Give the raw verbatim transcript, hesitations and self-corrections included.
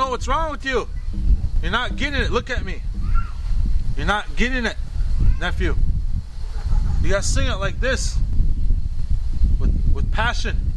on, what's wrong with you? You're not getting it. Look at me. You're not getting it, nephew. You gotta sing it like this, with with passion.